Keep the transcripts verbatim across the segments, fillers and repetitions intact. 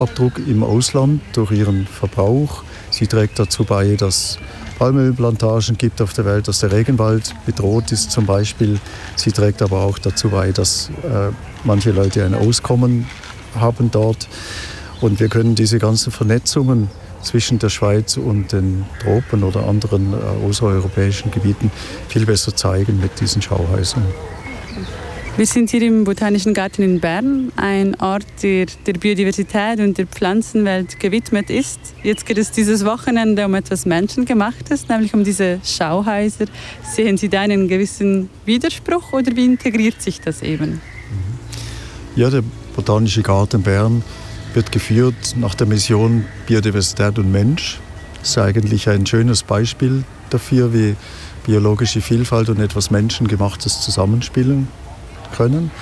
Abdruck im Ausland durch ihren Verbrauch. Sie trägt dazu bei, dass Palmölplantagen gibt auf der Welt, dass der Regenwald bedroht ist zum Beispiel. Sie trägt aber auch dazu bei, dass äh, manche Leute ein Auskommen haben dort. Und wir können diese ganzen Vernetzungen zwischen der Schweiz und den Tropen oder anderen äh, außereuropäischen Gebieten viel besser zeigen mit diesen Schauhäusern. Wir sind hier im Botanischen Garten in Bern, ein Ort, der der Biodiversität und der Pflanzenwelt gewidmet ist. Jetzt geht es dieses Wochenende um etwas Menschengemachtes, nämlich um diese Schauhäuser. Sehen Sie da einen gewissen Widerspruch oder wie integriert sich das eben? Ja, der Botanische Garten Bern wird geführt nach der Mission Biodiversität und Mensch. Das ist eigentlich ein schönes Beispiel dafür, wie biologische Vielfalt und etwas Menschengemachtes zusammenspielen können.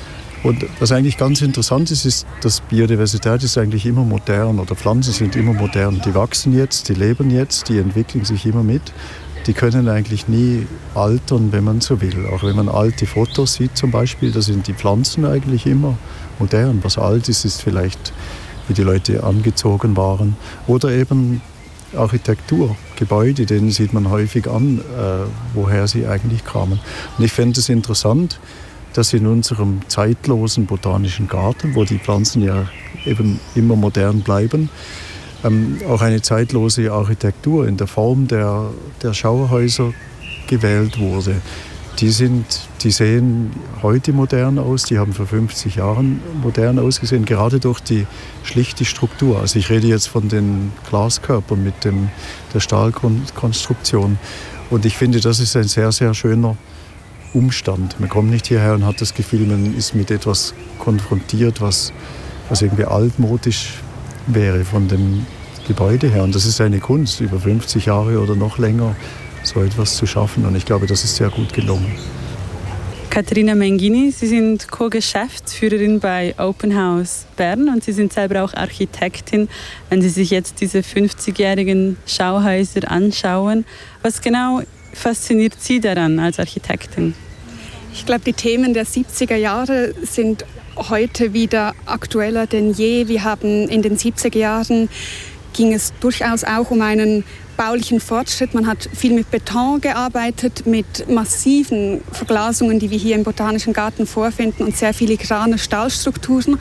Und was eigentlich ganz interessant ist, ist, dass Biodiversität ist eigentlich immer modern oder Pflanzen sind immer modern. Die wachsen jetzt, die leben jetzt, die entwickeln sich immer mit. Die können eigentlich nie altern, wenn man so will. Auch wenn man alte Fotos sieht zum Beispiel, da sind die Pflanzen eigentlich immer modern. Was alt ist, ist vielleicht, wie die Leute angezogen waren. Oder eben Architektur, Gebäude, denen sieht man häufig an, äh, woher sie eigentlich kamen. Und ich fände es interessant, dass in unserem zeitlosen botanischen Garten, wo die Pflanzen ja eben immer modern bleiben, ähm, auch eine zeitlose Architektur in der Form der, der Schauhäuser gewählt wurde. Die, sind, die sehen heute modern aus, die haben vor fünfzig Jahren modern ausgesehen, gerade durch die schlichte Struktur. Also ich rede jetzt von den Glaskörpern mit dem, der Stahlkonstruktion. Und ich finde, das ist ein sehr, sehr schöner Umstand. Man kommt nicht hierher und hat das Gefühl, man ist mit etwas konfrontiert, was, was irgendwie altmodisch wäre von dem Gebäude her. Und das ist eine Kunst, über fünfzig Jahre oder noch länger so etwas zu schaffen. Und ich glaube, das ist sehr gut gelungen. Caterina Mengini, Sie sind Co-Geschäftsführerin bei Open House Bern und Sie sind selber auch Architektin. Wenn Sie sich jetzt diese fünfzigjährigen Schauhäuser anschauen, was genau fasziniert Sie daran als Architektin? Ich glaube, die Themen der siebziger Jahre sind heute wieder aktueller denn je. Wir haben in den siebziger Jahren ging es durchaus auch um einen baulichen Fortschritt. Man hat viel mit Beton gearbeitet, mit massiven Verglasungen, die wir hier im Botanischen Garten vorfinden und sehr filigrane Stahlstrukturen.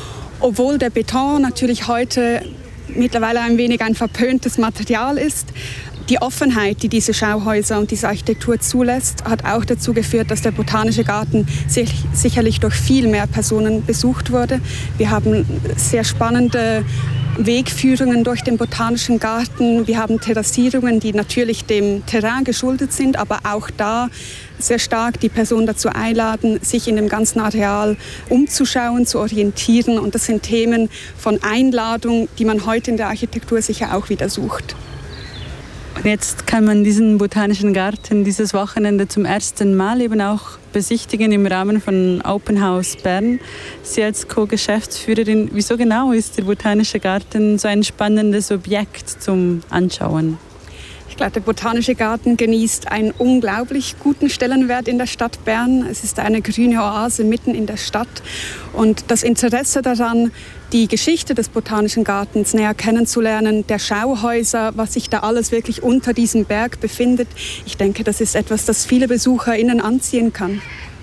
Obwohl der Beton natürlich heute mittlerweile ein wenig ein verpöntes Material ist. Die Offenheit, die diese Schauhäuser und diese Architektur zulässt, hat auch dazu geführt, dass der Botanische Garten sich, sicherlich durch viel mehr Personen besucht wurde. Wir haben sehr spannende Wegführungen durch den Botanischen Garten. Wir haben Terrassierungen, die natürlich dem Terrain geschuldet sind, aber auch da sehr stark die Person dazu einladen, sich in dem ganzen Areal umzuschauen, zu orientieren. Und das sind Themen von Einladung, die man heute in der Architektur sicher auch wieder sucht. Und jetzt kann man diesen Botanischen Garten dieses Wochenende zum ersten Mal eben auch besichtigen im Rahmen von Open House Bern. Sie als Co-Geschäftsführerin, wieso genau ist der Botanische Garten so ein spannendes Objekt zum Anschauen? Ich glaube, der Botanische Garten genießt einen unglaublich guten Stellenwert in der Stadt Bern. Es ist eine grüne Oase mitten in der Stadt. Und das Interesse daran, die Geschichte des Botanischen Gartens näher kennenzulernen, der Schauhäuser, was sich da alles wirklich unter diesem Berg befindet, ich denke, das ist etwas, das viele BesucherInnen anziehen kann.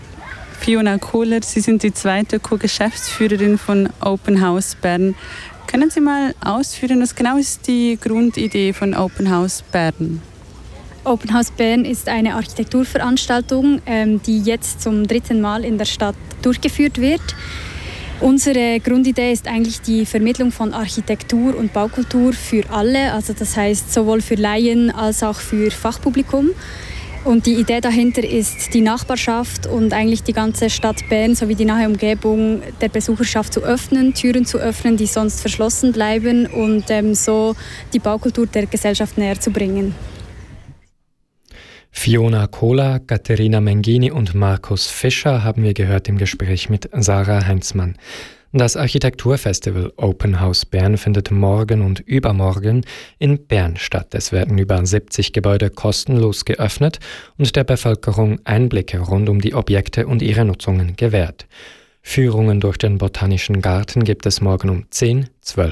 Fiona Kohler, Sie sind die zweite Co-Geschäftsführerin von Open House Bern. Können Sie mal ausführen, was genau ist die Grundidee von Open House Bern? Open House Bern ist eine Architekturveranstaltung, die jetzt zum dritten Mal in der Stadt durchgeführt wird. Unsere Grundidee ist eigentlich die Vermittlung von Architektur und Baukultur für alle, also das heißt sowohl für Laien als auch für Fachpublikum. Und die Idee dahinter ist, die Nachbarschaft und eigentlich die ganze Stadt Bern sowie die nahe Umgebung der Besucherschaft zu öffnen, Türen zu öffnen, die sonst verschlossen bleiben und ähm, so die Baukultur der Gesellschaft näher zu bringen. Fiona Kohler, Caterina Mengini und Markus Fischer haben wir gehört im Gespräch mit Sarah Heinzmann. Das Architekturfestival Open House Bern findet morgen und übermorgen in Bern statt. Es werden über siebzig Gebäude kostenlos geöffnet und der Bevölkerung Einblicke rund um die Objekte und ihre Nutzungen gewährt. Führungen durch den Botanischen Garten gibt es morgen um zehn, zwölf